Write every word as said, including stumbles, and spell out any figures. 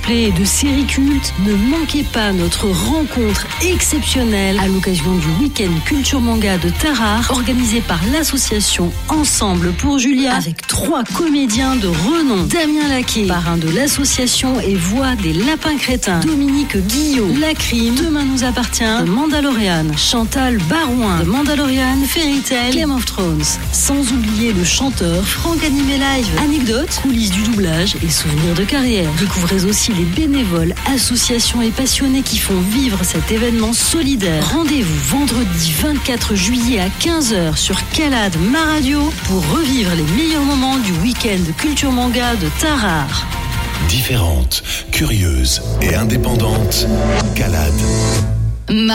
cosplay et de séries cultes, ne manquez pas notre rencontre exceptionnelle à l'occasion du week-end culture manga de Tarare, organisé par l'association Ensemble pour Julia, avec trois comédiens de renom. Damien Laquet, parrain de l'association et voix des Lapins Crétins. Dominique Guillot, La Crime, Demain nous appartient, The Mandalorian. Chantal Barouin, The Mandalorian, Fairy Tail, Game of Thrones. Sans oublier le chanteur Franck Animé Live. Anecdotes, coulisses du doublage et souvenirs de carrière. Découvrez aussi les bénévoles, associations et passionnés qui font vivre cet événement solidaire. Rendez-vous vendredi vingt-quatre juillet à quinze heures sur Calade Ma Radio pour revivre les meilleurs moments du week-end culture manga de Tarare. Différente, curieuse et indépendante, Calade.